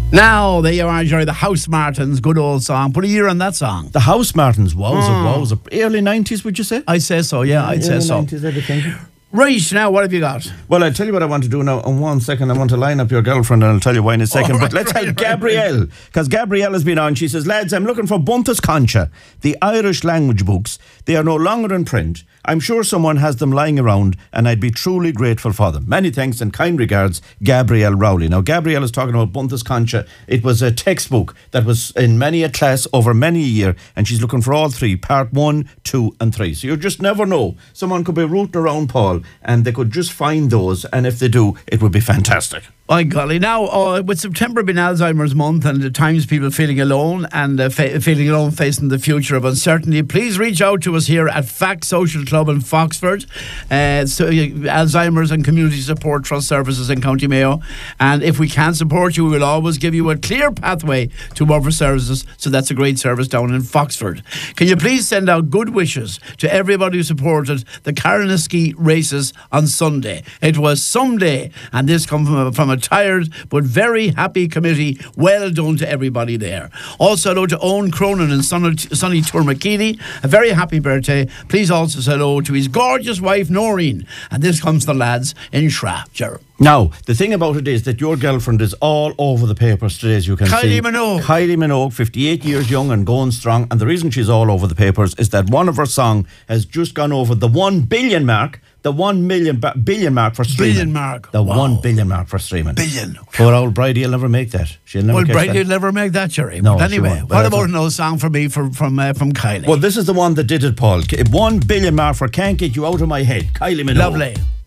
Now, there you are, Jerry, the House Martins, good old song. Put a year on that song. The House Martins, wowza. Early 90s, would you say? I'd say so, yeah, I'd say so. 90s, I'd be thinking. Right, now, what have you got? Well, I'll tell you what I want to do now. In 1 second, I want to line up your girlfriend, and I'll tell you why in a second. Right, but let's have Gabrielle, because Gabrielle has been on. She says, lads, I'm looking for Buntas Concha, the Irish language books. They are no longer in print. I'm sure someone has them lying around, and I'd be truly grateful for them. Many thanks and kind regards, Gabrielle Rowley. Now, Gabrielle is talking about Buntas Concha. It was a textbook that was in many a class over many a year, and she's looking for all three, part 1, 2 and 3. So you just never know. Someone could be rooting around Paul, and they could just find those, and if they do, it would be fantastic. By golly. Now, with September being Alzheimer's month and at times people feeling alone and feeling alone facing the future of uncertainty, please reach out to us here at FACT Social Club in Foxford, Alzheimer's and Community Support Trust Services in County Mayo. And if we can support you, we will always give you a clear pathway to more services. So that's a great service down in Foxford. Can you please send out good wishes to everybody who supported the Carnoustie races on Sunday? It was someday, and this comes from a tired but very happy committee. Well done to everybody there. Also hello to Owen Cronin and Sonny Tourmakini. A very happy birthday. Please also say hello to his gorgeous wife Noreen. And this comes the lads in Shra. Gerald. Now, the thing about it is that your girlfriend is all over the papers today, as you can see. Kylie Minogue, 58 years young and going strong. And the reason she's all over the papers is that one of her songs has just gone over the 1 billion mark. The 1 billion mark for streaming. Billion mark. The 1 billion mark for streaming. Billion. Poor old Bridie will never make that. She'll never catch Bridie that. will never make that, Jerry. No, but anyway, what about another song for me from Kylie? Well, this is the one that did it, Paul. 1 billion mark for Can't Get You Out of My Head. Kylie Minogue. Lovely.